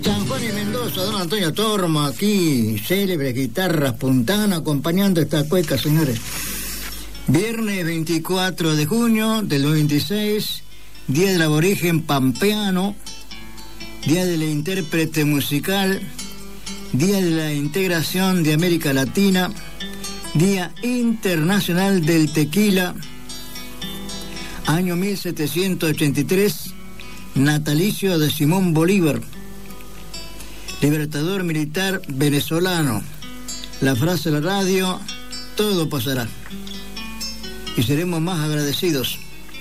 San Juan y Mendoza, don Antonio Tormo, aquí, célebres guitarras puntanas acompañando esta cueca, señores. Viernes 24 de junio del 96, Día del Aborigen Pampeano, Día del Intérprete Musical, Día de la Integración de América Latina, Día Internacional del Tequila, año 1783, natalicio de Simón Bolívar, libertador militar venezolano. La frase de la radio: todo pasará. Y seremos más agradecidos,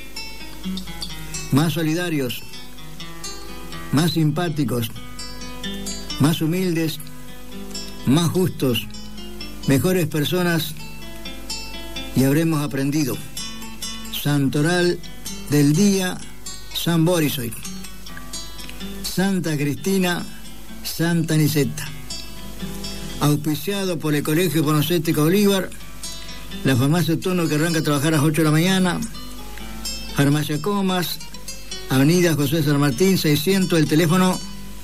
más solidarios, más simpáticos, más humildes, más justos, mejores personas, y habremos aprendido. Santoral del día: San Borisoy, Santa Cristina, Santa Niceta. Auspiciado por el Colegio Farmacéutico Bolívar, la farmacia Tono, que arranca a trabajar a las 8 de la mañana, Farmacia Comas, Avenida José San Martín 600, el teléfono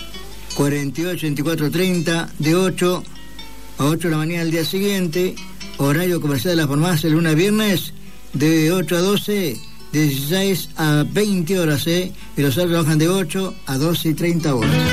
482430, de 8 a 8 de la mañana el día siguiente. Horario comercial de la farmacia, lunes a viernes, de 8 a 12, de 16 a 20 horas, y los sábados trabajan de 8 a 12 y 30 horas.